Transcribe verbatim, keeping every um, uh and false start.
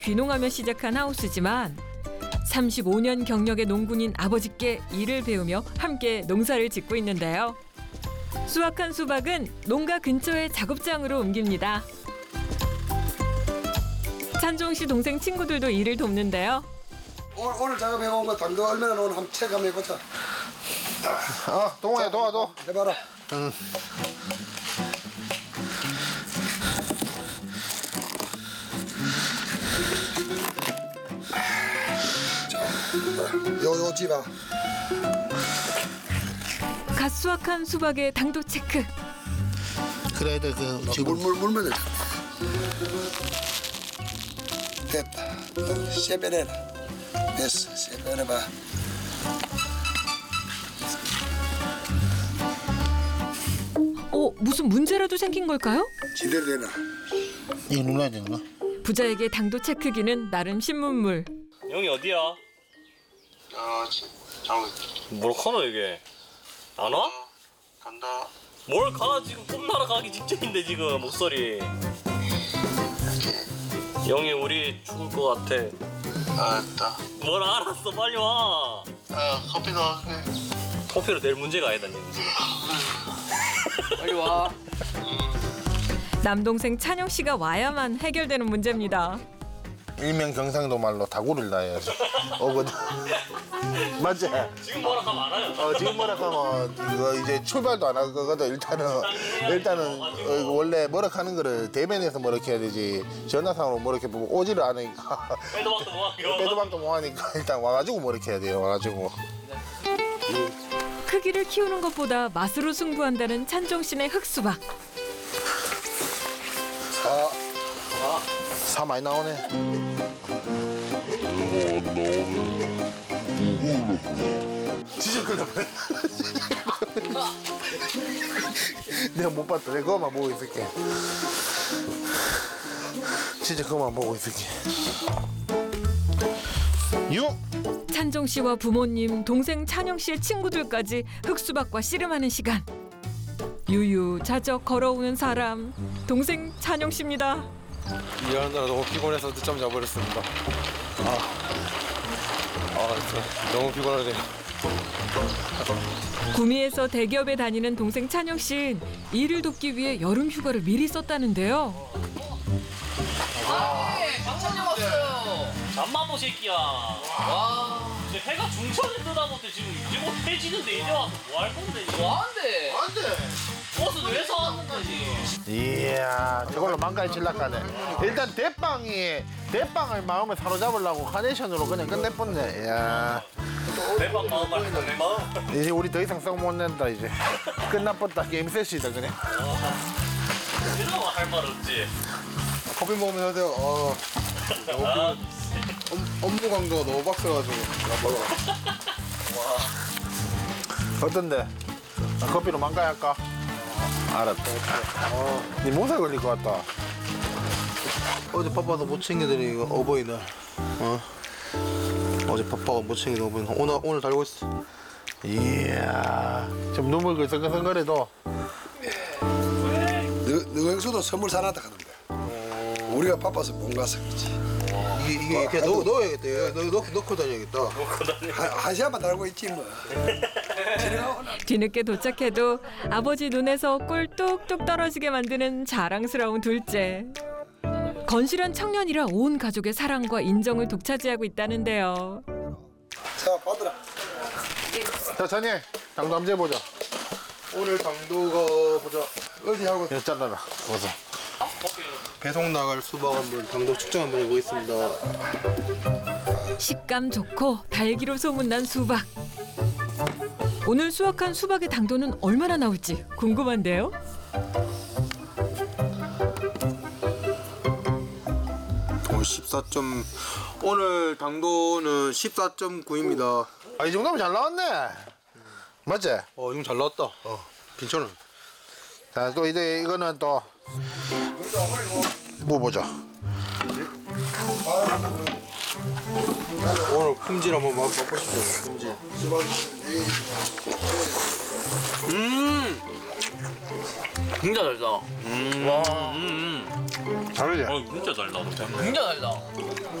귀농하며 시작한 하우스지만 삼십오 년 경력의 농군인 아버지께 일을 배우며 함께 농사를 짓고 있는데요. 수확한 수박은 농가 근처의 작업장으로 옮깁니다. 찬종 씨 동생 친구들도 일을 돕는데요. 오늘, 오늘 작업해온 거 당도 얼마나 오늘 한번 체크한번 해보자. 어, 동호야 도와줘. 해봐라. 응. 요, 요 집아. 갓 수확한 수박의 당도 체크. 그래야 돼, 그, 지금. 물, 물, 물면 돼. 됐다. 세배내라. 됐어. 세배내봐. 어, 무슨 문제라도 생긴 걸까요? 제대로 되나? 이거 눌러야 되는 거야? 부자에게 당도 체크기는 나름 신문물. 영이 어디야? 아, 장 뭘 커노 이게? 안 와? 간다. 뭘 가? 지금 꿈나라 가기 직전인데 지금 목소리. 영이 우리 죽을 것 같아. 알았다. 뭘 알았어, 빨리 와. 아, 커피 넣을게. 커피로 될 문제가 아니다 지금. 빨리 와. 남동생 찬영 씨가 와야만 해결되는 문제입니다. 일명 경상도 말로 다구를 놔야지. 오거든. 맞지? 지금 뭐라 하면 알아요. 어, 지금 뭐라 하면 이거 이제 출발도 안 할 거거든. 일단은 일단은 어, 이거 원래 뭐라 하는 거를 대면에서 뭐라 해야 되지. 전화상으로 뭐라 해 보고 오지를 않으니까 빼도 박도 뭐 하기로. 빼도 박도 못 하니까 일단 와가지고 뭐라 해야 돼요. 와가지고. 크기를 키우는 것보다 맛으로 승부한다는 찬종 씨네 흑수박. 사. 사 많이 나오네. 진짜 큰일 났네. 내가 못 봤다. 내가 그거만 보고 있을게. 진짜 그거만 보고 있을게. 육. 찬종 씨와 부모님, 동생 찬영 씨의 친구들까지 흑수박과 씨름하는 시간. 유유자적 걸어오는 사람, 동생 찬영 씨입니다. 일하느라 너무 피곤해서 늦잠 자버렸습니다. 아, 아 진짜 너무 피곤하네요. 구미에서 대기업에 다니는 동생 찬영 씨는 일을 돕기 위해 여름 휴가를 미리 썼다는데요. 강찬영 왔어요. 잠마보 새끼야. 와. 이제 해가 중천에 뜨다 못해 지금 이제 곧 해지는데 이제 와서 뭐 할 건데? 뭐 한대? 안 돼. 옷은 왜 사왔는 거지? 이야, 저걸로 망가지 칠락하네. 일단 대빵이 대빵을 마음을 사로잡으려고 카네이션으로 그냥 끝내뻔네. 이야, 대박 마음 말고 내 마음. 이제 우리 더 이상 썩 못 낸다 이제. 끝나뻗다 게임 셋이다 그냥. 이러면 할 말 없지. 커피 먹으면 하세요. 어, 아, 업, 업무 강도가 너무 빡세가지고. 어떤데? 나 커피로 망가야 할까? 알았다. 어, 니 몸살 걸릴 것 같다. 어제 파파도 못 챙겨드린 이거 어버이날. 어? 어제 파파가 못 챙겨드린 어버이날. 오늘 오늘 달고 있어. 이야, 좀 눈물 글썽글썽거려도 너영수도 선물 사놨다 하는데. 우리가 바빠서 못 가서 그렇지. 이게 이게 그냥 넣 넣어야겠다. 이거 넣 넣 넣고 다녀야겠다. 한, 한 시간만 달고 있지 뭐. 뒤늦게 도착해도 아버지 눈에서 꿀 뚝뚝 떨어지게 만드는 자랑스러운 둘째. 건실한 청년이라 온 가족의 사랑과 인정을 독차지하고 있다는데요. 자, 받으라. 자, 자니 당도 한번 재보자. 오늘 당도가 보자. 어디 하고 이거 잘라라. 어서. 배송 나갈 수박 한번 당도 측정 한번 해보겠습니다. 식감 좋고 달기로 소문난 수박. 오늘 수확한 수박의 당도는 얼마나 나올지 궁금한데요. 오늘 십사 점 오늘 당도는 십사 점 구입니다. 아, 이 정도면 잘 나왔네. 맞지? 어, 이건 잘 나왔다. 어, 괜찮아. 자, 또 이제 이거는 또 뭐 보자. 오늘 품질 한번 맛 맛보시죠. 품질. 음. 진짜 잘다. 음. 와. 음. 다르지? 어 진짜 달다. 진짜 달다.